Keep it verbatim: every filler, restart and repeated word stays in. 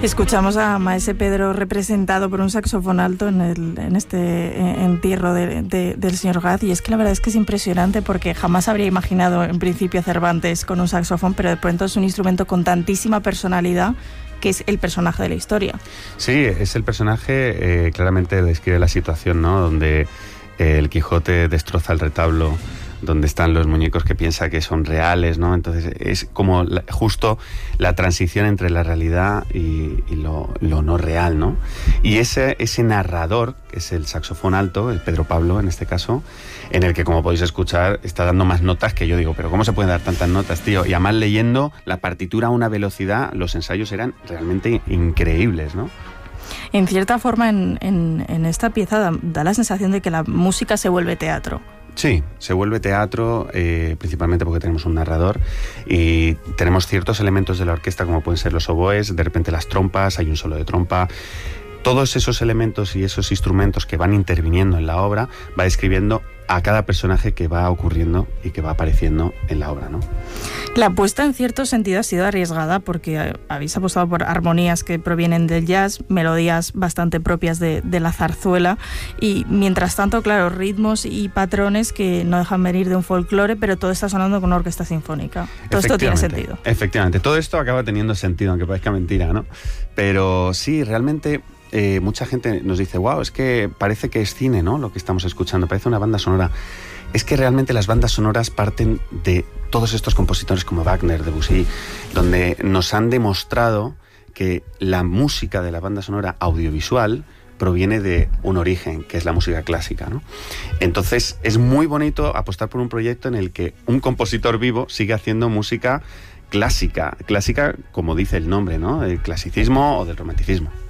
Escuchamos a Maese Pedro representado por un saxofón alto en, el, en este entierro de, de, del señor Gaz, y es que la verdad es que es impresionante porque jamás habría imaginado en principio a Cervantes con un saxofón, pero de pronto es un instrumento con tantísima personalidad que es el personaje de la historia. Sí, es el personaje, eh, claramente describe la situación, ¿no? Donde eh, el Quijote destroza el retablo donde están los muñecos que piensa que son reales, ¿no? Entonces es como la, justo la transición entre la realidad y, y lo, lo no real, ¿no? Y ese, ese narrador, que es el saxofón alto, el Pedro Pablo en este caso, en el que, como podéis escuchar, está dando más notas que yo digo, pero ¿cómo se pueden dar tantas notas, tío? Y además leyendo la partitura a una velocidad, los ensayos eran realmente increíbles, ¿no? En cierta forma, en, en, en esta pieza da, da la sensación de que la música se vuelve teatro. Sí, se vuelve teatro, eh, principalmente porque tenemos un narrador y tenemos ciertos elementos de la orquesta, como pueden ser los oboes, de repente las trompas, hay un solo de trompa. Todos esos elementos y esos instrumentos que van interviniendo en la obra va describiendo a cada personaje que va ocurriendo y que va apareciendo en la obra, ¿no? La apuesta en cierto sentido ha sido arriesgada porque habéis apostado por armonías que provienen del jazz, melodías bastante propias de, de la zarzuela y mientras tanto, claro, ritmos y patrones que no dejan venir de un folclore, pero todo está sonando con una orquesta sinfónica. Todo esto tiene sentido. Efectivamente, todo esto acaba teniendo sentido, aunque parezca mentira, ¿no? Pero sí, realmente... Eh, mucha gente nos dice, wow, es que parece que es cine, ¿no? Lo que estamos escuchando, parece una banda sonora. Es que realmente las bandas sonoras parten de todos estos compositores como Wagner, Debussy, donde nos han demostrado que la música de la banda sonora audiovisual proviene de un origen, que es la música clásica, ¿no? Entonces es muy bonito apostar por un proyecto en el que un compositor vivo sigue haciendo música clásica, clásica como dice el nombre, ¿no? Del clasicismo o del romanticismo.